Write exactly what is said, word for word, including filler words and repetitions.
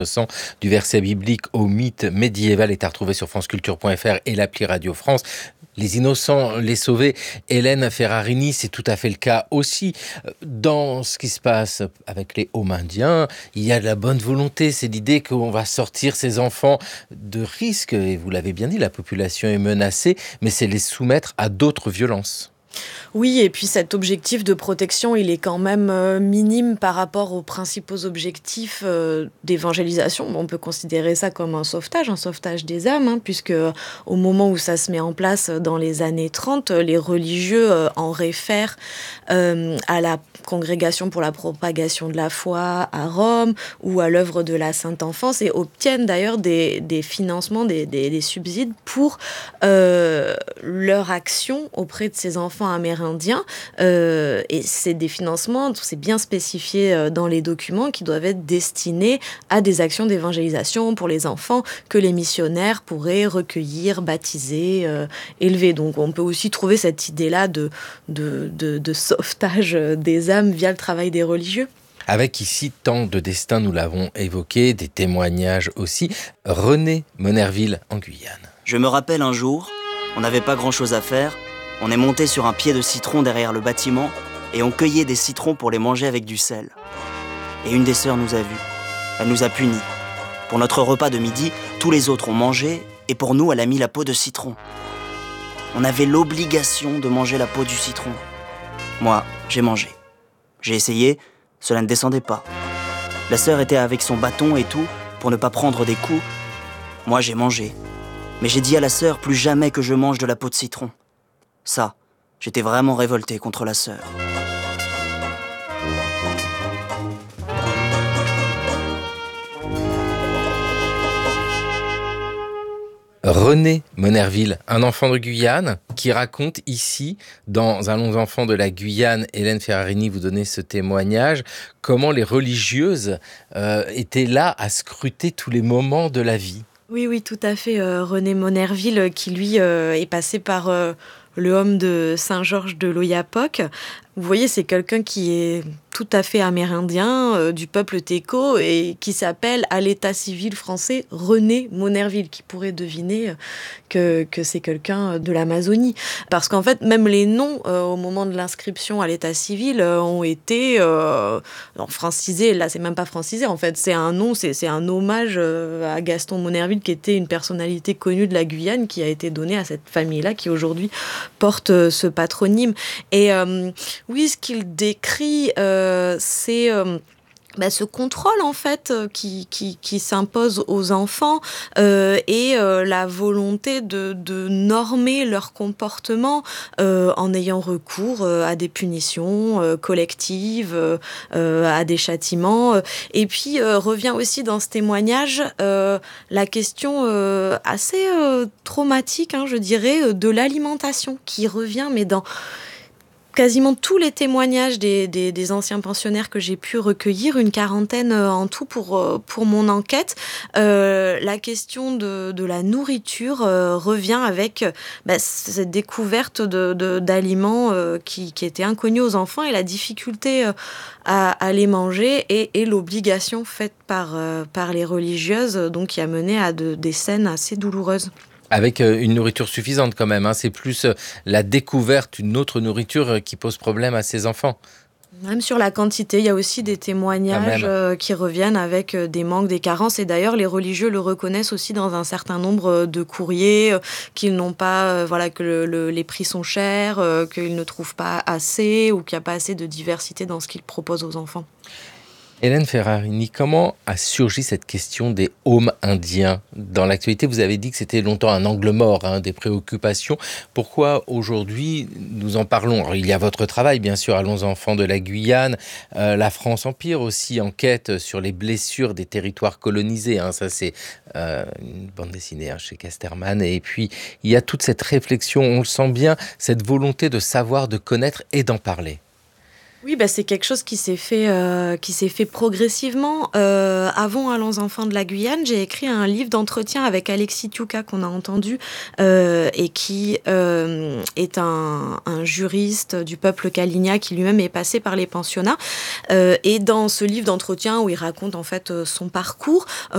Innocent, du verset biblique au mythe médiéval est à retrouver sur franceculture point f r et l'appli Radio France. Les innocents, les sauvés, Hélène Ferrarini, c'est tout à fait le cas aussi. Dans ce qui se passe avec les Hom indiens, il y a de la bonne volonté. C'est l'idée qu'on va sortir ces enfants de risques. Et vous l'avez bien dit, la population est menacée, mais c'est les soumettre à d'autres violences. Oui, et puis cet objectif de protection, il est quand même euh, minime par rapport aux principaux objectifs euh, d'évangélisation. On peut considérer ça comme un sauvetage, un sauvetage des âmes, hein, puisque au moment où ça se met en place dans les années trente, les religieux euh, en réfèrent euh, à la Congrégation pour la propagation de la foi à Rome ou à l'œuvre de la Sainte Enfance et obtiennent d'ailleurs des, des financements, des, des, des subsides pour euh, leur action auprès de ces enfants amérindiens. Euh, et c'est des financements, c'est bien spécifié dans les documents, qui doivent être destinés à des actions d'évangélisation pour les enfants que les missionnaires pourraient recueillir, baptiser, euh, élever. Donc on peut aussi trouver cette idée-là de, de, de, de sauvetage des âmes via le travail des religieux. Avec ici tant de destins, nous l'avons évoqué, des témoignages aussi. René Monerville en Guyane. Je me rappelle un jour, on n'avait pas grand-chose à faire. On est monté sur un pied de citron derrière le bâtiment et on cueillait des citrons pour les manger avec du sel. Et une des sœurs nous a vus. Elle nous a punis. Pour notre repas de midi, tous les autres ont mangé et pour nous, elle a mis la peau de citron. On avait l'obligation de manger la peau du citron. Moi, j'ai mangé. J'ai essayé, cela ne descendait pas. La sœur était avec son bâton et tout pour ne pas prendre des coups. Moi, j'ai mangé. Mais j'ai dit à la sœur plus jamais que je mange de la peau de citron. Ça, j'étais vraiment révolté contre la sœur. René Monerville, un enfant de Guyane, qui raconte ici, dans Allons enfants de la Guyane, Hélène Ferrarini, vous donnez ce témoignage, comment les religieuses euh, étaient là à scruter tous les moments de la vie. Oui, oui, tout à fait. Euh, René Monerville, qui lui euh, est passé par euh, le Hom de Saint-Georges de l'Oyapock. Vous voyez, c'est quelqu'un qui est tout à fait amérindien, euh, du peuple Téko, et qui s'appelle à l'état civil français René Monerville, qui pourrait deviner que, que c'est quelqu'un de l'Amazonie. Parce qu'en fait, même les noms, euh, au moment de l'inscription à l'état civil, euh, ont été euh, non, francisés. Là, c'est même pas francisé, en fait. C'est un nom, c'est, c'est un hommage euh, à Gaston Monerville, qui était une personnalité connue de la Guyane, qui a été donné à cette famille-là, qui aujourd'hui porte euh, ce patronyme. Et euh, oui, ce qu'il décrit, euh, c'est euh, bah, ce contrôle en fait euh, qui, qui, qui s'impose aux enfants euh, et euh, la volonté de, de normer leur comportement euh, en ayant recours euh, à des punitions euh, collectives, euh, à des châtiments. Et puis euh, revient aussi dans ce témoignage euh, la question euh, assez euh, traumatique, hein, je dirais, de l'alimentation qui revient, mais dans quasiment tous les témoignages des, des, des anciens pensionnaires que j'ai pu recueillir, une quarantaine en tout pour, pour mon enquête, euh, la question de, de la nourriture euh, revient avec bah, cette découverte de, de, d'aliments euh, qui, qui étaient inconnus aux enfants et la difficulté euh, à, à les manger et, et l'obligation faite par, euh, par les religieuses, donc qui a mené à de, des scènes assez douloureuses. Avec une nourriture suffisante quand même, hein. C'est plus la découverte d'une autre nourriture qui pose problème à ces enfants. Même sur la quantité, il y a aussi des témoignages euh, qui reviennent avec euh, des manques, des carences. Et d'ailleurs, les religieux le reconnaissent aussi dans un certain nombre de courriers, euh, qu'ils n'ont pas, euh, voilà, que le, le, les prix sont chers, euh, qu'ils ne trouvent pas assez ou qu'il n'y a pas assez de diversité dans ce qu'ils proposent aux enfants. Hélène Ferrarini, comment a surgi cette question des Hom indiens ? Dans l'actualité, vous avez dit que c'était longtemps un angle mort, hein, des préoccupations. Pourquoi aujourd'hui nous en parlons ? Alors, il y a votre travail, bien sûr, Allons enfants de la Guyane. Euh, la France Empire aussi enquête sur les blessures des territoires colonisés. Hein, ça, c'est euh, une bande dessinée hein, chez Casterman. Et puis, il y a toute cette réflexion, on le sent bien, cette volonté de savoir, de connaître et d'en parler. Oui, bah, c'est quelque chose qui s'est fait, euh, qui s'est fait progressivement. Euh, avant Allons enfants de la Guyane, j'ai écrit un livre d'entretien avec Alexis Tiouka qu'on a entendu euh, et qui euh, est un, un juriste du peuple Kalinia qui lui-même est passé par les pensionnats. Euh, et dans ce livre d'entretien où il raconte en fait son parcours,